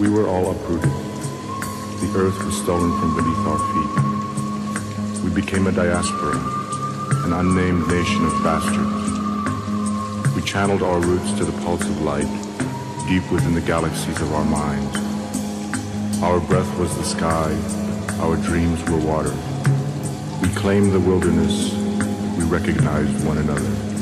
We were all uprooted. The earth was stolen from beneath our feet. We became a diaspora, an unnamed nation of bastards. We channeled our roots to the pulse of light, deep within the galaxies of our minds. Our breath was the sky, our dreams were water. We claimed the wilderness, we recognized one another.